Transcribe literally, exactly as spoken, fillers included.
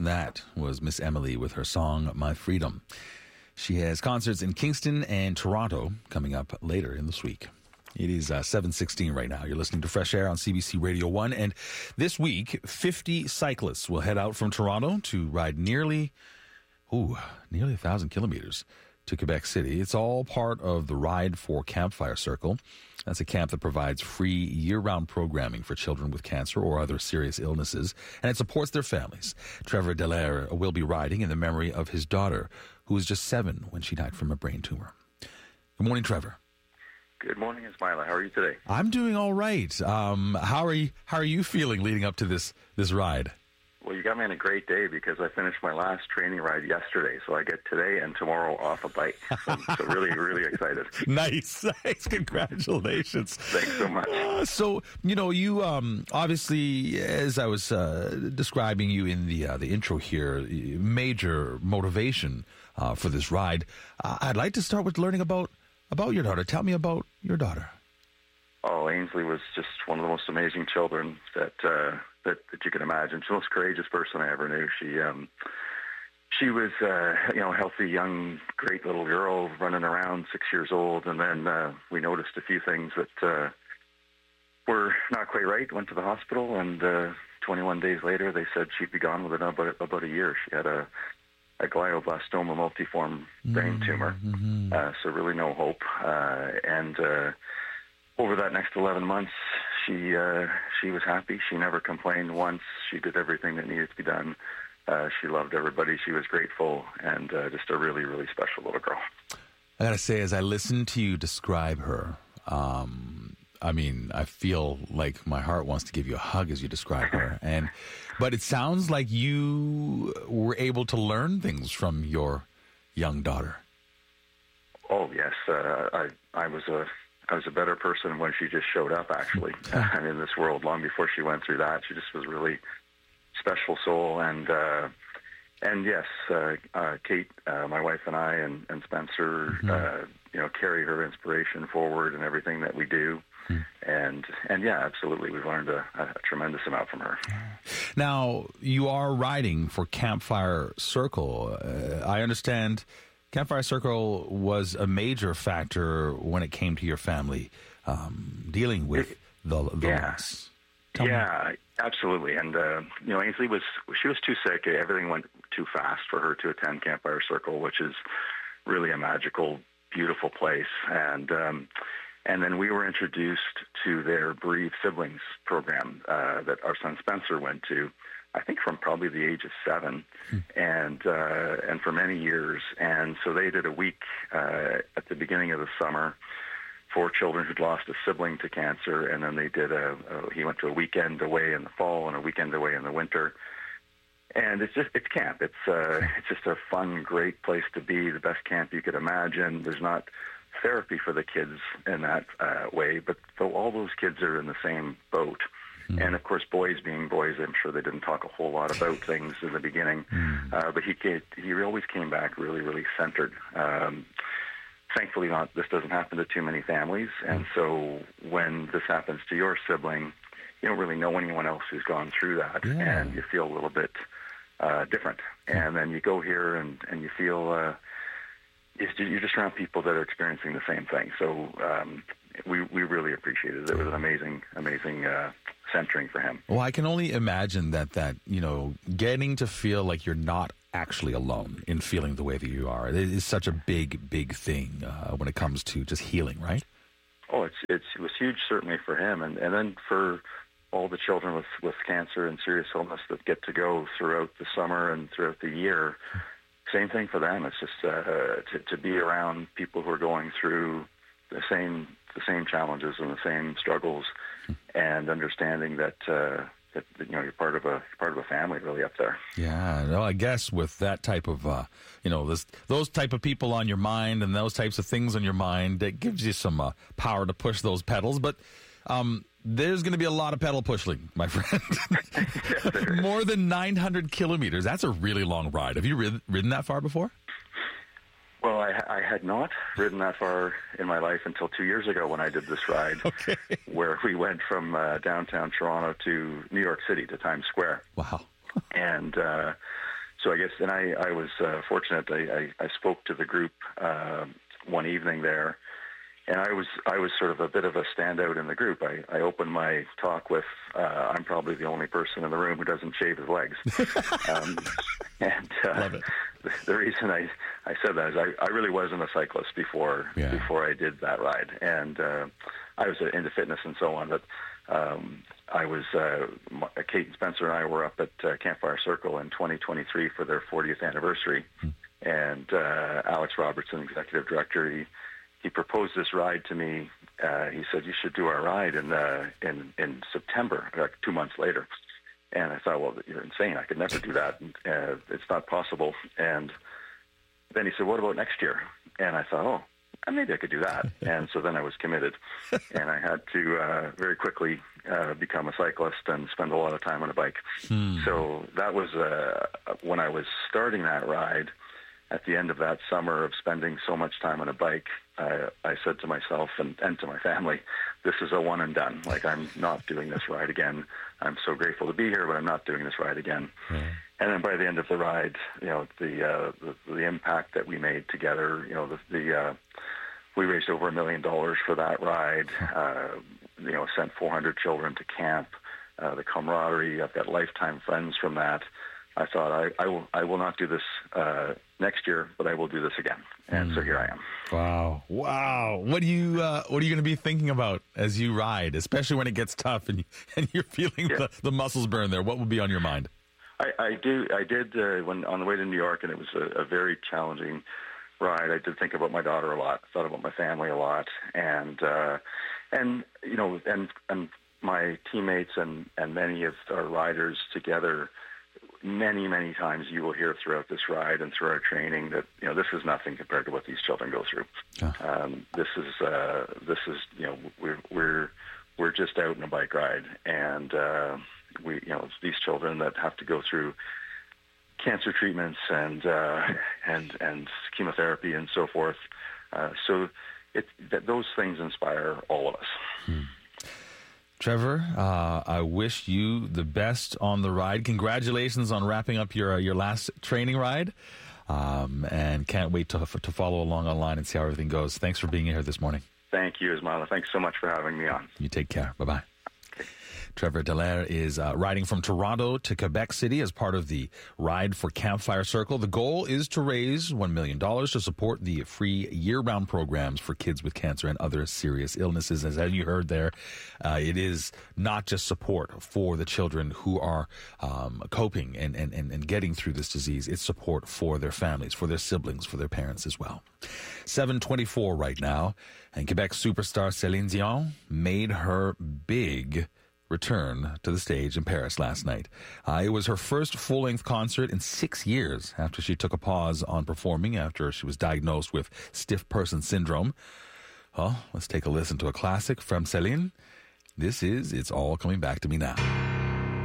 That was Miss Emily with her song, My Freedom. She has concerts in Kingston and Toronto coming up later in this week. It is uh, seven sixteen right now. You're listening to Fresh Air on C B C Radio one. And this week, fifty cyclists will head out from Toronto to ride nearly, ooh, nearly one thousand kilometers to Quebec City. It's all part of the Ride for Campfire Circle. That's a camp that provides free year-round programming for children with cancer or other serious illnesses, and it supports their families. Trevor Dallaire will be riding in the memory of his daughter, who was just seven when she died from a brain tumor. Good morning, Trevor. Good morning, Ismaila. How are you today? I'm doing all right. Um, how are you? How are you feeling leading up to this this ride? Well, you got me on a great day because I finished my last training ride yesterday, so I get today and tomorrow off a bike. So, so really, really excited. Nice, nice. Congratulations. Thanks so much. Uh, so, you know, you um, obviously, as I was uh, describing you in the uh, the intro here, major motivation uh, for this ride. Uh, I'd like to start with learning about about your daughter. Tell me about your daughter. Oh, Ainsley was just one of the most amazing children that uh, that, that you can imagine. She's the most courageous person I ever knew. She um, she was, uh, you know, a healthy, young, great little girl running around, six years old. And then uh, we noticed a few things that uh, were not quite right. Went to the hospital, and uh, twenty-one days later, they said she'd be gone within about, about a year. She had a, a glioblastoma multiforme brain Mm-hmm. tumor, uh, so really no hope. Uh, and uh, over that next eleven months, she uh, she was happy. She never complained once. She did everything that needed to be done. Uh, she loved everybody. She was grateful, and uh, just a really, really special little girl. I gotta say, as I listen to you describe her, um, I mean, I feel like my heart wants to give you a hug as you describe her. And but it sounds like you were able to learn things from your young daughter. Oh yes, uh, I I was a I was a better person when she just showed up. Actually, uh, in this world, long before she went through that, she just was really special soul. And uh, and yes, uh, uh, Kate, uh, my wife, and I, and, and Spencer, mm-hmm. uh, you know, carry her inspiration forward in everything that we do. Mm. And and yeah, absolutely, we've learned a, a tremendous amount from her. Now, you are riding for Campfire Circle. Uh, I understand Campfire Circle was a major factor when it came to your family um, dealing with the, the yeah. loss. Tell yeah, me. Absolutely. And, uh, you know, Ainsley was, she was too sick. Everything went too fast for her to attend Campfire Circle, which is really a magical, beautiful place. And um, and then we were introduced to their Bereaved Siblings program uh, that our son Spencer went to, I think from probably the age of seven, hmm. and uh, and for many years. And so they did a week uh, at the beginning of the summer for children who'd lost a sibling to cancer, and then they did a, a he went to a weekend away in the fall and a weekend away in the winter. And it's just it's camp. It's uh, it's just a fun, great place to be. The best camp you could imagine. There's not therapy for the kids in that uh, way, but though all those kids are in the same boat. Mm. And of course, boys being boys, I'm sure they didn't talk a whole lot about things in the beginning. Mm. Uh, but he came, he always came back really, really centered. Um, thankfully, not this doesn't happen to too many families, and so when this happens to your sibling, you don't really know anyone else who's gone through that, yeah. and you feel a little bit uh, different. Mm. And then you go here, and and you feel uh, you're just around people that are experiencing the same thing. So um, we we really appreciated it. It was an amazing, amazing. Uh, centering for him. Well, I can only imagine that, that, you know, getting to feel like you're not actually alone in feeling the way that you are. It is such a big, big thing uh, when it comes to just healing, right? Oh, it's, it's it was huge, certainly for him. And, and then for all the children with, with cancer and serious illness that get to go throughout the summer and throughout the year, same thing for them. It's just uh, to, to be around people who are going through the same the same challenges and the same struggles, and understanding that uh, that you know you're part of a part of a family really up there. Yeah, well, I guess with that type of uh, you know this, those type of people on your mind and those types of things on your mind, it gives you some uh, power to push those pedals. But um, there's going to be a lot of pedal pushing, my friend. Yes, More than nine hundred kilometers. That's a really long ride. Have you rid- ridden that far before? Well, I, I had not ridden that far in my life until two years ago when I did this ride, okay. where we went from uh, downtown Toronto to New York City to Times Square. Wow. and uh, so I guess, and I, I was uh, fortunate. I, I, I spoke to the group uh, one evening there, and I was I was sort of a bit of a standout in the group. I, I opened my talk with, uh, I'm probably the only person in the room who doesn't shave his legs. um, and uh, Love it. The, the reason I, I said that is I, I really wasn't a cyclist before yeah. before I did that ride. And uh, I was into fitness and so on, but um, I was, uh, Kate and Spencer and I were up at uh, Campfire Circle in twenty twenty-three for their fortieth anniversary. Hmm. And uh, Alex Robertson, executive director, he, he proposed this ride to me. Uh, he said, you should do our ride in, uh, in, in September, like two months later. And I thought, well, you're insane. I could never do that. Uh, it's not possible. And then he said, what about next year? And I thought, oh, maybe I could do that. And so then I was committed. And I had to uh, very quickly uh, become a cyclist and spend a lot of time on a bike. Hmm. So that was uh, when I was starting that ride. At the end of that summer of spending so much time on a bike, I, I said to myself and, and to my family, this is a one and done. Like, I'm not doing this ride again. I'm so grateful to be here, but I'm not doing this ride again. Mm. And then by the end of the ride, you know, the uh, the, the impact that we made together, you know, the, the uh, we raised over a million dollars for that ride, uh, you know, sent four hundred children to camp, uh, the camaraderie. I've got lifetime friends from that. I thought I, I will I will not do this uh, next year, but I will do this again, and mm. so here I am. Wow, wow! What do you uh, what are you going to be thinking about as you ride, especially when it gets tough and you, and you're feeling yeah. the, the muscles burn there? What will be on your mind? I, I do I did uh, when on the way to New York, and it was a, a very challenging ride. I did think about my daughter a lot. I thought about my family a lot, and uh, and you know, and and my teammates and and many of our riders together. Many, many times you will hear throughout this ride and through our training that, you know, this is nothing compared to what these children go through. Oh. Um, this is, uh, this is, you know, we're, we're, we're just out on a bike ride, and uh, we, you know, it's these children that have to go through cancer treatments and, uh, and, and chemotherapy and so forth. Uh, so it, that those things inspire all of us. Hmm. Trevor, uh, I wish you the best on the ride. Congratulations on wrapping up your uh, your last training ride, um, and can't wait to to follow along online and see how everything goes. Thanks for being here this morning. Thank you, Ismaila. Thanks so much for having me on. You take care. Bye-bye. Trevor Dallaire is uh, riding from Toronto to Quebec City as part of the Ride for Campfire Circle. The goal is to raise one million dollars to support the free year-round programs for kids with cancer and other serious illnesses. As you heard there, uh, it is not just support for the children who are um, coping and, and, and, and getting through this disease. It's support for their families, for their siblings, for their parents as well. seven twenty-four right now, and Quebec superstar Céline Dion made her big return to the stage in Paris last night. Uh, it was her first full-length concert in six years after she took a pause on performing after she was diagnosed with stiff person syndrome. Well, let's take a listen to a classic from Céline. This is It's All Coming Back to Me Now.